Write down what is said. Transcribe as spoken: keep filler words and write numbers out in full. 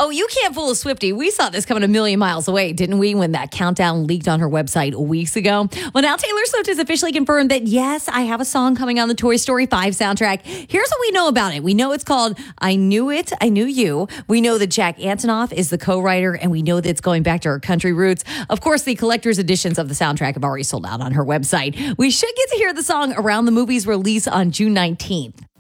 Oh, you can't fool a Swiftie. We saw this coming a million miles away, didn't we, when that countdown leaked on her website weeks ago? Well, now Taylor Swift has officially confirmed that, yes, I have a song coming on the Toy Story five soundtrack. Here's what we know about it. We know it's called I Knew It, I Knew You. We know that Jack Antonoff is the co-writer, and we know that it's going back to her country roots. Of course, the collector's editions of the soundtrack have already sold out on her website. We should get to hear the song around the movie's release on June nineteenth.